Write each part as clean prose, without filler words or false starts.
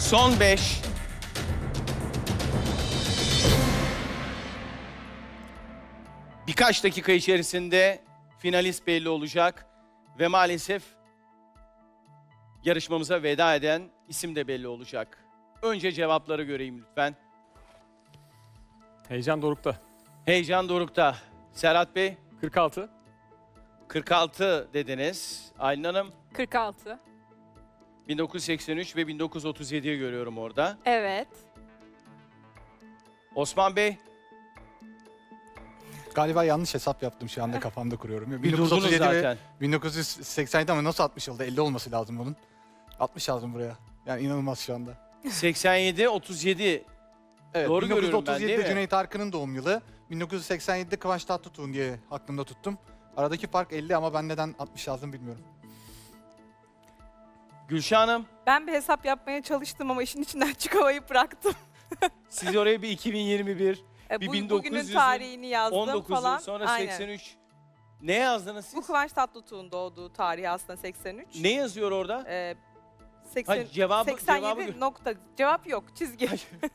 Son 5. Birkaç dakika içerisinde finalist belli olacak ve maalesef yarışmamıza veda eden isim de belli olacak. Önce cevapları göreyim lütfen. Heyecan dorukta. Heyecan dorukta. Serhat Bey, 46. 46 dediniz. Aylin Hanım, 46. 1983 ve 1937'yi görüyorum orada. Evet. Osman Bey, Galiba yanlış hesap yaptım şu anda kafamda kuruyorum. bir durdunuz 1937 ve zaten. 1987 ama nasıl 60 yılda? 50 olması lazım bunun. 60 yazdım buraya. Yani inanılmaz şu anda. 87, 37. Evet, Doğru görüyorum ben, 1937'de değil mi? Cüneyt Arkın'ın doğum yılı. 1987'de Kıvanç Tatlıtuğ'un diye aklımda tuttum. Aradaki fark 50 ama ben neden 60 yazdım bilmiyorum. Gülşah Hanım, Ben bir hesap yapmaya çalıştım ama işin içinden çıkamayıp bıraktım. siz oraya bir 2021, bir Bugünün 1900'ün tarihini yazdım 19'u falan. sonra Aynen. 83. Ne yazdınız Bu siz? Kıvanç Tatlıtuğ'un doğduğu tarih aslında 83. Ne yazıyor orada? 80, Hayır, cevabı 87 gör- nokta. Cevap yok, çizgi.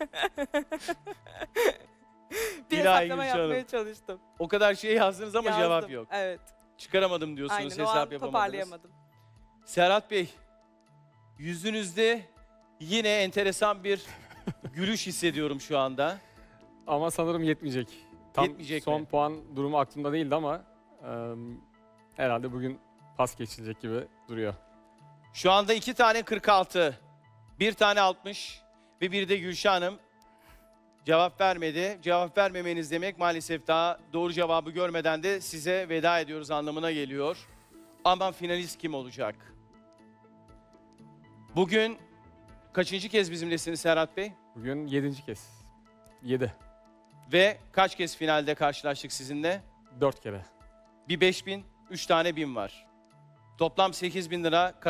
Bir İlahi hesaplama Gülşah Hanım. yapmaya çalıştım. O kadar şey yazdınız ama Yazdım, cevap yok. Evet. Çıkaramadım diyorsunuz, Aynen o hesap an yapamadınız. toparlayamadım. Serhat Bey, yüzünüzde yine enteresan bir gülüş hissediyorum şu anda. Ama sanırım yetmeyecek. Tam Yetmeyecek son mi? puan durumu aklımda değildi ama herhalde bugün pas geçilecek gibi duruyor. Şu anda 2 tane 46, 1 tane 60 ve bir de Gülşah Hanım cevap vermedi. Cevap vermemeniz demek maalesef daha doğru cevabı görmeden de size veda ediyoruz anlamına geliyor. Ama finalist kim olacak? Bugün kaçıncı kez bizimlesiniz Serhat Bey? Bugün 7. kez. 7. Ve kaç kez finalde karşılaştık sizinle? 4 kere. Bir 5000, 3 tane 1000 var. Toplam 8000 lira